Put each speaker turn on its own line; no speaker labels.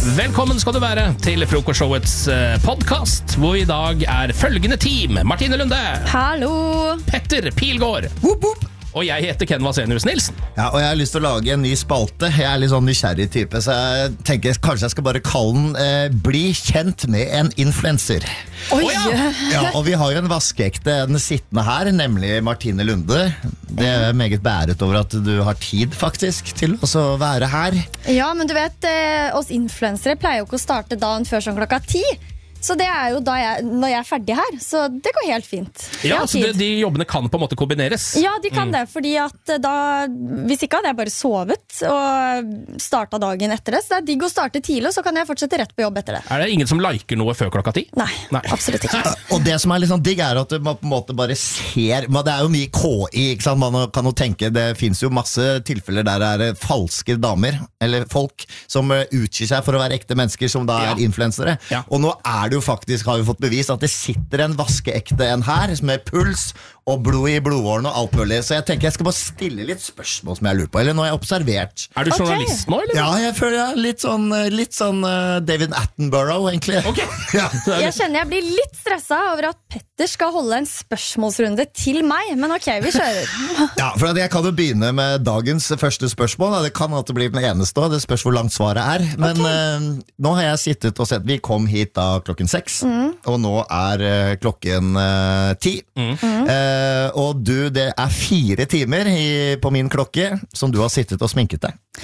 Velkommen skal du være til Frokostshowets podcast, hvor I dag følgende team. Martine Lunde.
Hallo.
Petter Pilgaard. Og jeg heter Ken Vasenius Nilsen.
Ja, og jeg har lyst til å lage en ny spalte. Jeg litt sånn nysgjerrig type, så jeg tenker kanskje jeg skal bare kalle den Bli kjent med en influencer.
Oi.
Ja, og vi har jo en vaskeekte den sittende her, nemlig Martine Lunde. Det meget beæret over at du har tid faktisk til å være her.
Ja, men du vet, oss influensere pleier jo ikke å starte dagen før sånn klokka 10. Så det jo når jeg ferdig her, så det går helt fint.
Ja, så de jobbene kan på en måte kombineres.
Ja, de kan det, fordi at hvis ikke hadde jeg bare sovet og startet dagen etter det. Så det digg å starte tidlig, så kan jeg fortsette rett på jobb etter det.
Det ingen som liker noe før klokka 10?
Nei, absolutt ikke.
Og det som litt sånn digg at man på en måte bare ser, det jo mye KI, ikke sant? Man kan jo tenke, det finnes jo masse tilfeller der det falske damer, eller folk, som utgir seg for å være ekte mennesker, som da influensere.
Ja.
Og nå det jo faktisk, har vi fått bevis at det sitter en vaskeekte en her med puls og blod I blodårene og alt mulig. Så jeg tenker jeg skal bare stille litt spørsmål som jeg lurer på, eller nå har jeg observert.
Du journalist nå, eller?
Ja, jeg føler jeg litt sånn David Attenborough, egentlig.
Ok.
Ja.
Jeg kjenner jeg blir litt stresset over at Petter skal holde en spørsmålsrunde til meg, men ok, vi kjører.
Ja, for jeg kan jo begynne med dagens første spørsmål. Det kan alltid bli den eneste, det spørs hvor langt svaret men nå har jeg sittet og sett, vi kom hit da klokken 6, og nå klokken 10. Og du, det 4 timer på min klokke som du har sittet og sminket deg.